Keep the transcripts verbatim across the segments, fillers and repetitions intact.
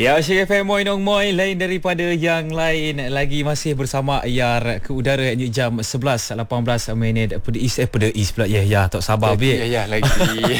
Ya, Syekh F M Moi Nong Moi, lain daripada yang lain lagi, masih bersama Ayar ke udara jam sebelas lapan belas minit pada East eh pada East pula. Ya ya, tak sabar be. Ya ya lagi.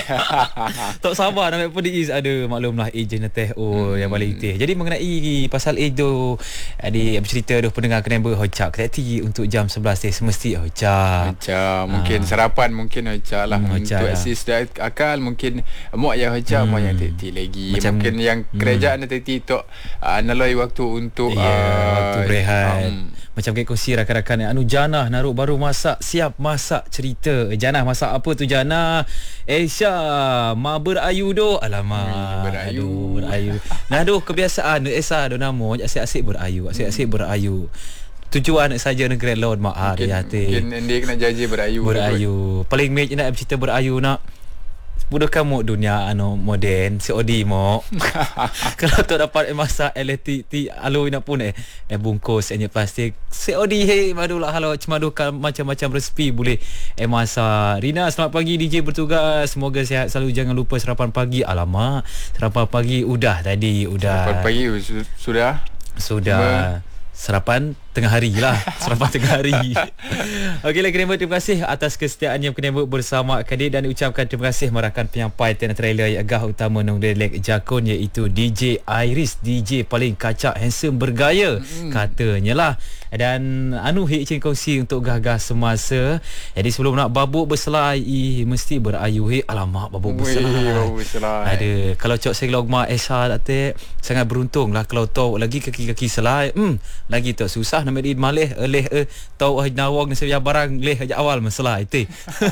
Tak sabar nak pada East, ada maklumlah ejen teh oh hmm. yang balik teh. Jadi mengenai pasal age tu, adik bercerita tu pendengar kena berhocak kreatif untuk jam sebelas teh semesti hocak. Hocak mungkin ha. Sarapan mungkin hocak lah hmm, untuk lah. Assist akal mungkin muak yang hocak, hmm. muak yang teti lagi. Macam, mungkin yang kerajaan hmm. teti tok uh, naloi waktu untuk yeah, uh, waktu berehat. Um, Macam kayak kongsi rakan-rakan anu Janah naruh baru masak, siap masak cerita. Janah masak apa tu Janah? Esha ma berayu doh. Alamak, hmm, berayu. Aduh, berayu. Nah doh kebiasaan Esa do namo asyik-asyik berayu, asyik-asyik hmm. berayu. Tujuan saja negeri laut mak ah dia hati. Mungkin dia kena janji berayu. Berayu. Paling match nak cerita berayu nak. Budak kamu dunia anu moden C O D mo. Kalau tak dapat masak elektrik alu nak pun eh eh bungkus eh plastik C O D hey madulah halo cemadukan macam-macam resipi boleh eh masak. Rina selamat pagi D J bertugas, semoga sihat selalu, jangan lupa sarapan pagi. Alamak, sarapan pagi udah tadi udah. Sarapan pagi sudah sudah. Cuma sarapan tengah hari lah. Sarapan tengah hari. Okeylah Kenembut, terima kasih atas kesetiaannya Kenembut bersama Kadir, dan ucapkan terima kasih merakan penyampai tenan trailer yang agak utama Nong Delek Jakun, iaitu D J Iris, D J paling kacak, handsome, bergaya mm. katanya lah. Dan anu hik cing kongsi untuk gagah semasa. Jadi sebelum nak babuk berselai mesti berayu hik. Alamak, babuk berselai. Babuk berselai. Ada kalau cok seglogma Esha tate sangat beruntung lah kalau tahu lagi kaki-kaki selai. Hmm, lagi tak susah nama di malih leh eh tahu nawang ni saya barang leh aja awal masalah itu.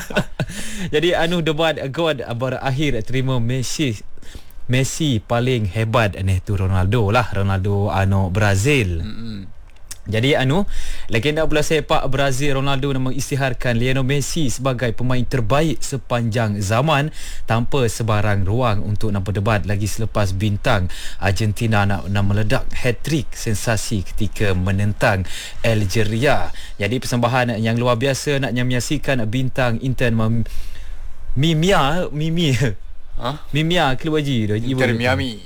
Jadi anu debat God berakhir terima Messi. Messi paling hebat ni tu Ronaldo lah, Ronaldo anu Brazil. Mm-hmm. Jadi anu legenda bola sepak Brazil Ronaldo nama isytiharkan Lionel Messi sebagai pemain terbaik sepanjang zaman tanpa sebarang ruang untuk nak berdebat lagi selepas bintang Argentina nak, nak meledak hat-trick sensasi ketika menentang Algeria. Jadi persembahan yang luar biasa nak menyaksikan bintang Inter mem- Mimia Mimi Ha? Mimia keluar je dah. Inter Miami.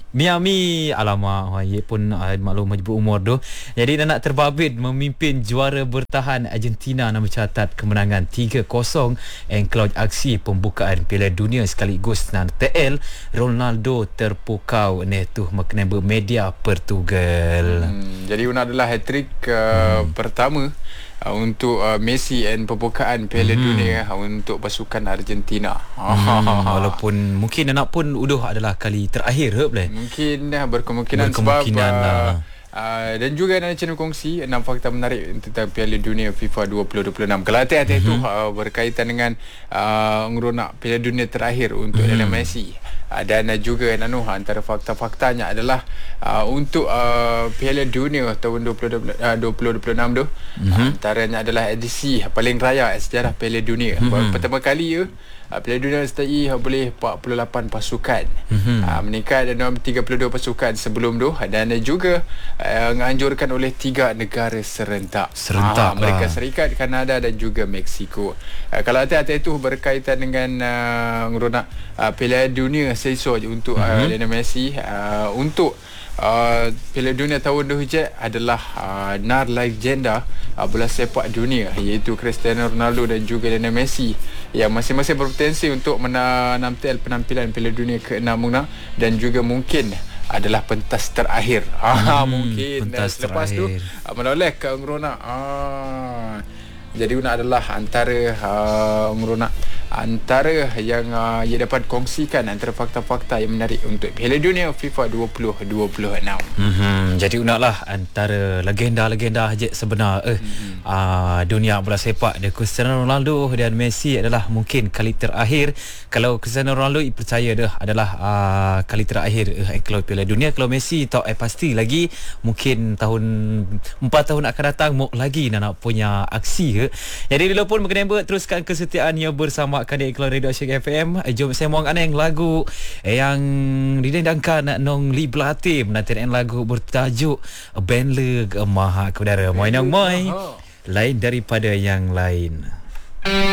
Hmm, jadi ini adalah hat-trick uh, hmm. pertama Uh, untuk uh, Messi dan pembukaan Piala hmm. Dunia uh, untuk pasukan Argentina. Hmm, walaupun mungkin anak pun udah adalah kali terakhir boleh. Mungkin uh, berkemungkinan, berkemungkinan sebab lah. uh, Uh, dan juga dalam channel kongsi enam fakta menarik tentang Piala Dunia FIFA dua ribu dua puluh enam. Kalau hati-hati mm-hmm. itu uh, berkaitan dengan uh, ngeronak Piala Dunia terakhir untuk mm-hmm. Lionel Messi. Uh, dan uh, juga anu antara fakta-faktanya adalah uh, untuk uh, Piala Dunia tahun dua ribu dua puluh enam tu mm-hmm. uh, antaranya adalah edisi paling raya sejarah Piala Dunia. Mm-hmm. Pertama kali ya Uh, Piala Dunia sertai uh, boleh empat puluh lapan pasukan mm-hmm. uh, meningkat dalam tiga puluh dua pasukan sebelum tu, dan uh, juga uh, menganjurkan oleh tiga negara serentak serentak uh, Amerika Serikat, Kanada dan juga Mexico. Uh, kalau hati-hati itu berkaitan dengan uh, ngeronak uh, Piala Dunia sesuai untuk mm-hmm. uh, Lionel Messi uh, untuk Uh, Piala Dunia tahun dua ribu adalah uh, nar legenda uh, bola sepak dunia, iaitu Cristiano Ronaldo dan juga Lionel Messi, yang masing-masing berpotensi untuk menamtil penampilan Piala Dunia ke enam dan juga mungkin adalah pentas terakhir. Hmm, ah mungkin pentas dan selepas terakhir. tu uh, menoleh ke Ngerona. Ah jadi una adalah antara uh, Ngerona antara yang uh, ia dapat kongsikan antara fakta-fakta yang menarik untuk Piala Dunia FIFA dua ribu dua puluh enam. Mm-hmm. Jadi unaklah antara legenda-legenda je sebenar eh mm-hmm. uh, dunia bola sepak dia Cristiano Ronaldo dan Messi adalah mungkin kali terakhir. Kalau Cristiano Ronaldo percaya dah adalah uh, kali terakhir eh kalau Piala Dunia. Kalau Messi tak eh pasti lagi mungkin tahun empat tahun akan datang mau lagi nak punya aksi ke. Jadi bila pun berkenaan teruskan kesetiaannya bersama Kadir Iklan Radio Syekh F M. Jom saya muang aneng lagu yang didendangkan Nong Li Blatim. Nanti lagu bertajuk Benle Gemaha Kudara. Moi nong moi. Lain daripada yang lain.